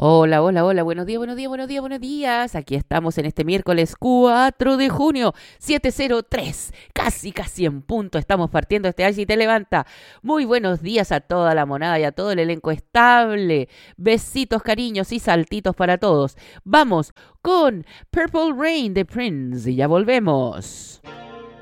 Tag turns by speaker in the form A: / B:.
A: Hola, hola, hola, buenos días, buenos días, buenos días, buenos días. Aquí estamos en este miércoles 4 de junio, 7:03, casi en punto. Estamos partiendo este año y te levanta. Muy buenos días a toda la monada y a todo el elenco estable. Besitos, cariños y saltitos para todos. Vamos con Purple Rain de Prince y ya volvemos.